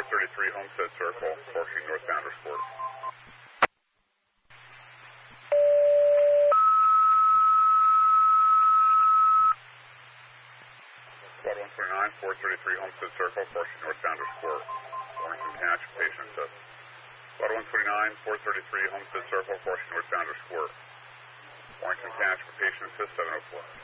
433 Homestead Circle, approaching North Founders Court. Squad 129, 433 Homestead Circle, approaching North Founders Court. Warrington Catch, patient assist. Squad 129, 433 Homestead Circle, approaching North Founders Court. Warrington Catch for patient assist 704.